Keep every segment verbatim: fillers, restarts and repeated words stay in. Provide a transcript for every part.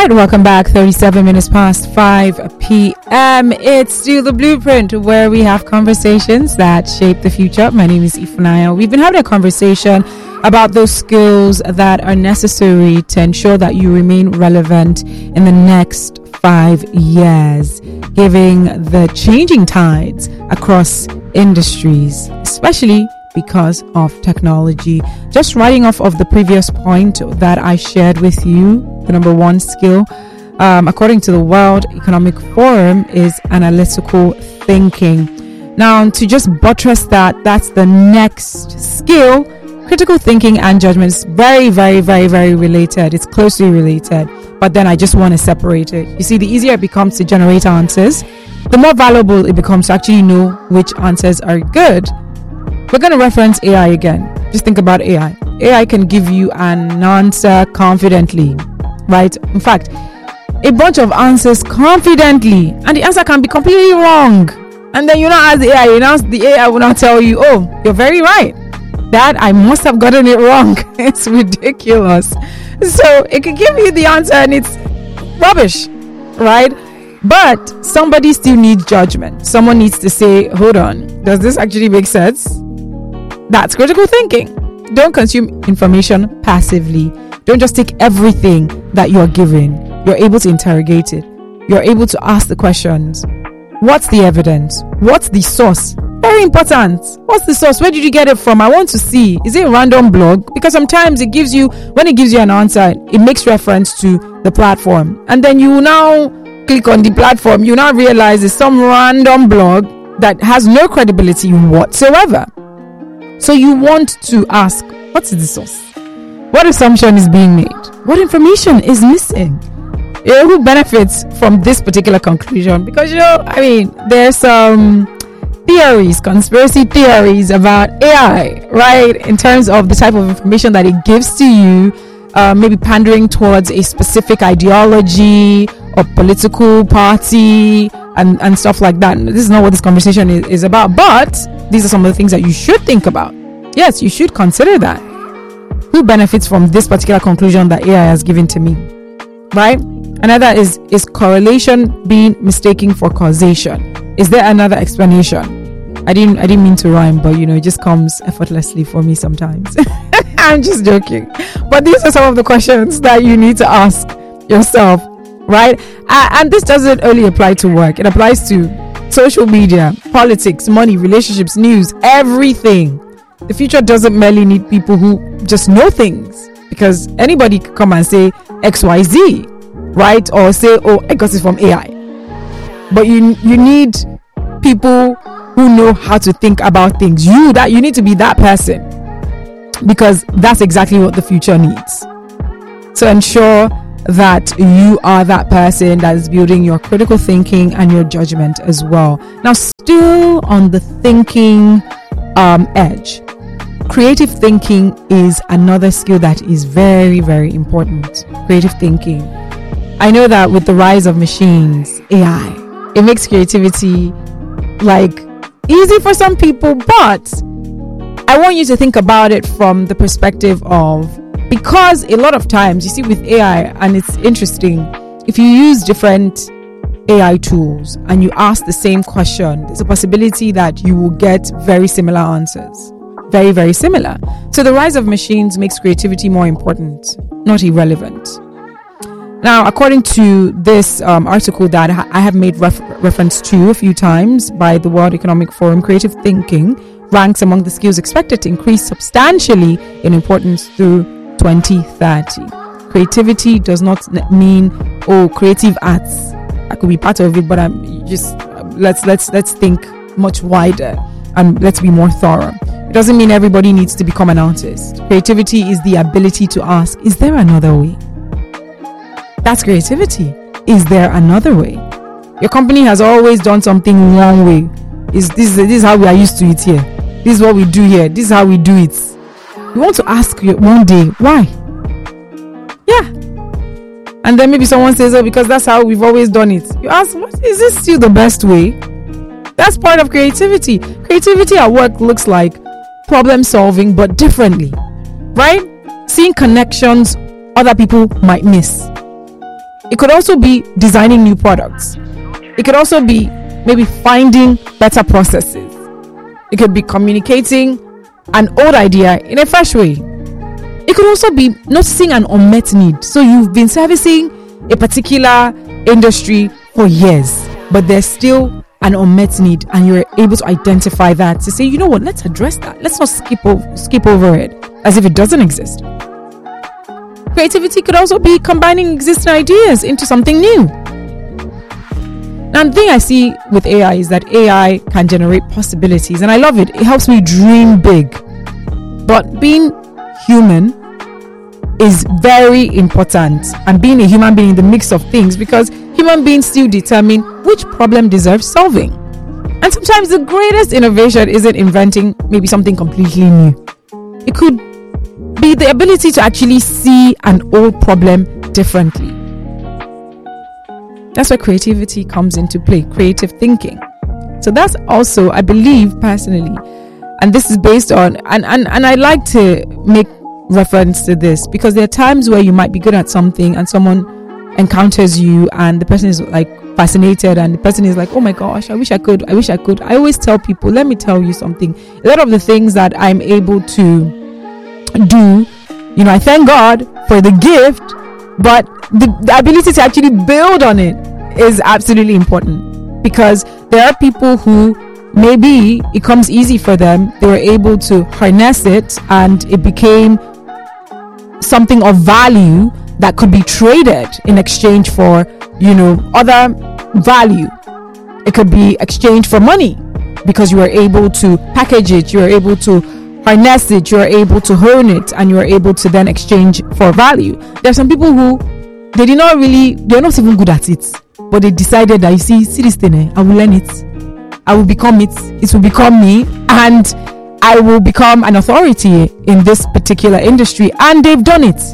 right, welcome back. thirty-seven minutes past five p.m. It's still the Blueprint, where we have conversations that shape the future. My name is Ifunanya. We've been having a conversation about those skills that are necessary to ensure that you remain relevant in the next five years, given the changing tides across industries, especially because of technology. Just riding off of the previous point that I shared with you, the number one skill, um, according to the World Economic Forum, is analytical thinking. Now, to just buttress that, that's the next skill. Critical thinking and judgment is very, very, very, very related. It's closely related, but then I just want to separate it. You see, the easier it becomes to generate answers, the more valuable it becomes to actually know which answers are good. We're going to reference A I again. Just think about A I. A I can give you an answer confidently, right? In fact, a bunch of answers confidently, and the answer can be completely wrong. And then you now ask the A I, you now the A I will now tell you, oh, you're very right. That I must have gotten it wrong. It's ridiculous. So it can give you the answer and it's rubbish, right? But somebody still needs judgment. Someone needs to say, hold on, does this actually make sense? That's critical thinking. Don't consume information passively. Don't just take everything that you're given. You're able to interrogate it. You're able to ask the questions. What's the evidence? What's the source? Very important. What's the source? Where did you get it from? I want to see. Is it a random blog? Because sometimes it gives you, when it gives you an answer, it makes reference to the platform. And then you now click on the platform. You now realize it's some random blog that has no credibility whatsoever. So you want to ask, what's the source? What assumption is being made? What information is missing? You know, who benefits from this particular conclusion? Because, you know, I mean, there's some theories, conspiracy theories about A I, right? In terms of the type of information that it gives to you, uh, maybe pandering towards a specific ideology or political party and, and stuff like that. This is not what this conversation is, is about, but these are some of the things that you should think about. Yes, you should consider that. Who benefits from this particular conclusion that A I has given to me, right? Another is, is correlation being mistaken for causation? Is there another explanation? I didn't I didn't mean to rhyme, but you know, it just comes effortlessly for me sometimes. I'm just joking. But these are some of the questions that you need to ask yourself, right? Uh, and this doesn't only apply to work. It applies to social media, politics, money, relationships, news, everything. The future doesn't merely need people who just know things, because anybody could come and say X Y Z, right? Or say, oh, I got it from A I. But you you need people who know how to think about things. You that you need to be that person, because that's exactly what the future needs. To ensure that you are that person that is building your critical thinking and your judgment as well. Now, still on the thinking um, edge, creative thinking is another skill that is very, very important. Creative thinking. I know that with the rise of machines, A I, it makes creativity like easy for some people, but I want you to think about it from the perspective of, because a lot of times you see with A I, and it's interesting, if you use different A I tools and you ask the same question, there's a possibility that you will get very similar answers. Very, very similar. So the rise of machines makes creativity more important, not irrelevant. Now, according to this um, article that I have made ref- reference to a few times by the World Economic Forum, creative thinking ranks among the skills expected to increase substantially in importance through twenty thirty. Creativity does not mean, oh, creative arts. I could be part of it, but I'm just uh, let's let's let's think much wider and let's be more thorough. It doesn't mean everybody needs to become an artist. Creativity is the ability to ask, is there another way? That's creativity. Is there another way? Your company has always done something one way. Is this, this is how we are used to it here. This is what we do here. This is how we do it. You want to ask one day, why? Yeah. And then maybe someone says, oh, because that's how we've always done it. You ask, what is this still the best way? That's part of creativity. Creativity at work looks like problem solving, but differently, right? Seeing connections other people might miss. It could also be designing new products. It could also be maybe finding better processes. It could be communicating an old idea in a fresh way. It could also be noticing an unmet need. So you've been servicing a particular industry for years, but there's still an unmet need, and you're able to identify that to say, you know what, let's address that. Let's not skip over, skip over it as if it doesn't exist. Creativity could also be combining existing ideas into something new. Now, the thing I see with A I is that A I can generate possibilities, and I love it. It helps me dream big. But being human is very important, and being a human being in the mix of things, because human beings still determine which problem deserves solving. And sometimes the greatest innovation isn't inventing maybe something completely new. It could be the ability to actually see an old problem differently. That's where creativity comes into play, creative thinking. So that's also, I believe personally, and this is based on, and, and, and I like to make reference to this because there are times where you might be good at something and someone encounters you and the person is like fascinated and the person is like, oh my gosh, I wish I could, I wish I could. I always tell people, let me tell you something. A lot of the things that I'm able to do, you know, I thank God for the gift, but the, the ability to actually build on it is absolutely important, because there are people who maybe it comes easy for them, they were able to harness it and it became something of value that could be traded in exchange for, you know, other value. It could be exchanged for money because you are able to package it, you are able to harness it, you are able to hone it, and you are able to then exchange for value. There are some people who they did not really, they're not even good at it, but they decided that, you see, see this thing, I will learn it, I will become it, it will become me, and I will become an authority in this particular industry, and they've done it.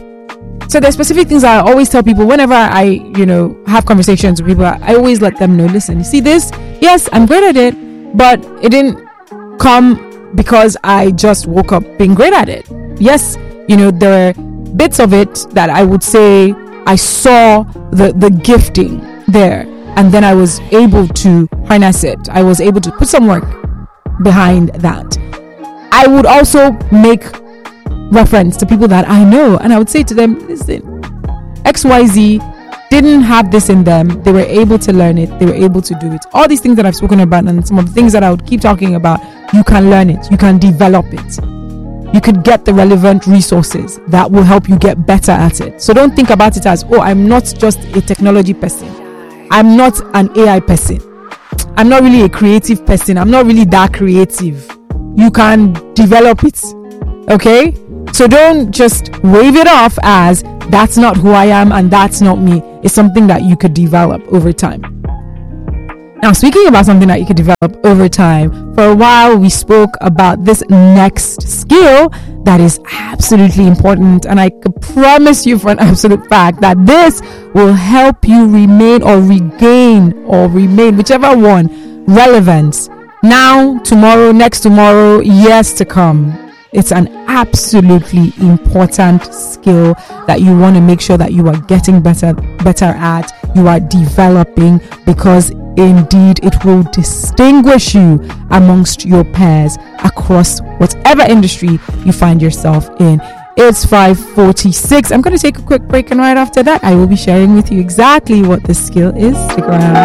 So there's specific things I always tell people whenever I, you know, have conversations with people. I always let them know, listen, you see this? Yes, I'm great at it, but it didn't come because I just woke up being great at it. Yes, you know, there are bits of it that I would say I saw the, the gifting there, and then I was able to harness it. I was able to put some work behind that. I would also make reference to people that I know, and I would say to them, listen, X Y Z didn't have this in them, they were able to learn it, they were able to do it. All these things that I've spoken about and some of the things that I would keep talking about, you can learn it, you can develop it, you could get the relevant resources that will help you get better at it. So don't think about it as, oh, I'm not just a technology person, I'm not an A I person, I'm not really a creative person, I'm not really that creative. You can develop it. Okay, so don't just wave it off as that's not who I am and that's not me. It's something that you could develop over time. Now, speaking about something that you could develop over time, for a while we spoke about this next skill that is absolutely important, and I could promise you for an absolute fact that this will help you remain or regain or remain, whichever one, relevance now, tomorrow, next tomorrow, years to come. It's an absolutely important skill that you want to make sure that you are getting better better at, you are developing, because indeed it will distinguish you amongst your peers across whatever industry you find yourself in. It's five forty-six. I'm going to take a quick break, and right after that I will be sharing with you exactly what this skill is. Stick around.